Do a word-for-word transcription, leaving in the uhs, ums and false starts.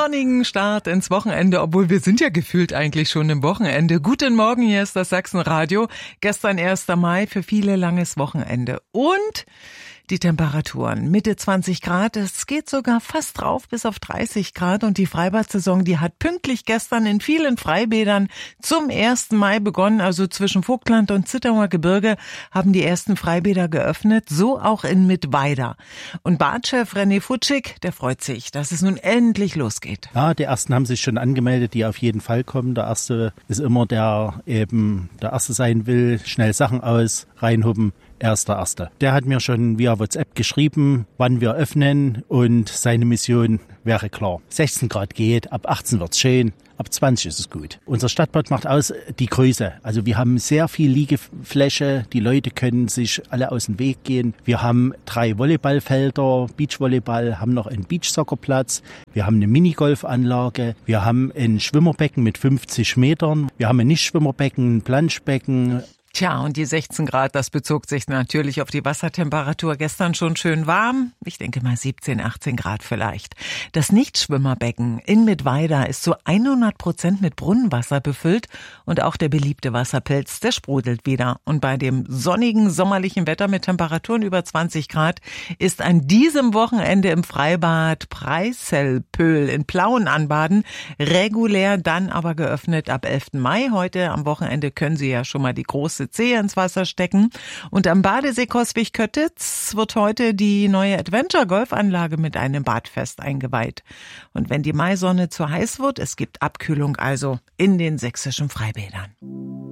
sonnigen Start ins Wochenende, obwohl wir sind ja gefühlt eigentlich schon im Wochenende. Guten Morgen, hier ist das Sachsenradio. Gestern erster Mai, für viele langes Wochenende. Und die Temperaturen Mitte zwanzig Grad, es geht sogar fast drauf bis auf dreißig Grad und die Freibad-Saison, die hat pünktlich gestern in vielen Freibädern zum ersten Mai begonnen, also zwischen Vogtland und Zittauer Gebirge haben die ersten Freibäder geöffnet, so auch in Mittweida. Und Badchef René Futschig, der freut sich, dass es nun endlich losgeht. Ja, die ersten haben sich schon angemeldet, die auf jeden Fall kommen. Der erste ist immer der eben der erste sein will, schnell Sachen aus, reinhuppen. Erster Erster. Der hat mir schon via WhatsApp geschrieben, wann wir öffnen und seine Mission wäre klar. sechzehn Grad geht, ab achtzehn wird's schön, ab zwanzig ist es gut. Unser Stadtbad macht aus die Größe. Also wir haben sehr viel Liegefläche, die Leute können sich alle aus dem Weg gehen. Wir haben drei Volleyballfelder, Beachvolleyball, haben noch einen Beachsoccerplatz, wir haben eine Minigolfanlage, wir haben ein Schwimmerbecken mit fünfzig Metern, wir haben ein Nichtschwimmerbecken, ein Planschbecken. Tja, und die sechzehn Grad, das bezog sich natürlich auf die Wassertemperatur. Gestern schon schön warm. Ich denke mal siebzehn, achtzehn Grad vielleicht. Das Nichtschwimmerbecken in Mittweida ist zu hundert Prozent mit Brunnenwasser befüllt. Und auch der beliebte Wasserpilz, der sprudelt wieder. Und bei dem sonnigen, sommerlichen Wetter mit Temperaturen über zwanzig Grad ist an diesem Wochenende im Freibad Preißelpöhl in Plauen anbaden. Regulär dann aber geöffnet ab elften Mai. Heute am Wochenende können Sie ja schon mal die große Zehe ins Wasser stecken. Und am Badesee Coswig-Köttitz wird heute die neue Adventure-Golfanlage mit einem Badfest eingeweiht. Und wenn die Maisonne zu heiß wird, es gibt Abkühlung also in den sächsischen Freibädern.